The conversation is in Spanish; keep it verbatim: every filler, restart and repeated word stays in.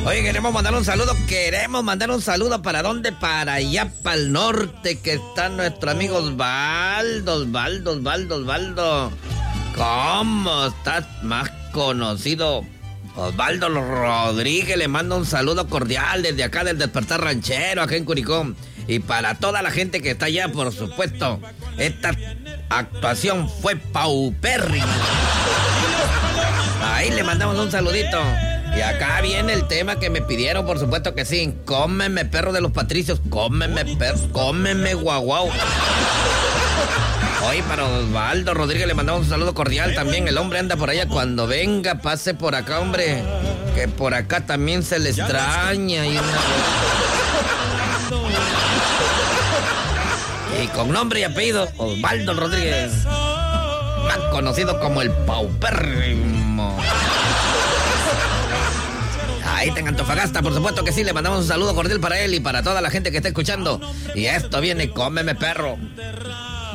Oye, queremos mandar un saludo, queremos mandar un saludo. ¿Para dónde? Para allá, para el norte, que está nuestro amigo Osvaldo, Osvaldo, Osvaldo, Osvaldo. ¿Cómo estás más conocido? Osvaldo Rodríguez, le mando un saludo cordial desde acá del Despertar Ranchero, acá en Curicó. Y para toda la gente que está allá, por supuesto, esta actuación fue paupérrima. Ahí le mandamos un saludito. Y acá viene el tema que me pidieron, por supuesto que sí. Cómeme, perro de los patricios. Cómeme, perro. Cómeme, guau, guau. Hoy para Osvaldo Rodríguez le mandamos un saludo cordial también. El hombre anda por allá. Cuando venga, pase por acá, hombre. Que por acá también se le extraña. Y, una... y con nombre y apellido, Osvaldo Rodríguez. Más conocido como el paupérrimo. Ahí está en Antofagasta, por supuesto que sí. Le mandamos un saludo cordial para él y para toda la gente que está escuchando. Y esto viene, cómeme, perro.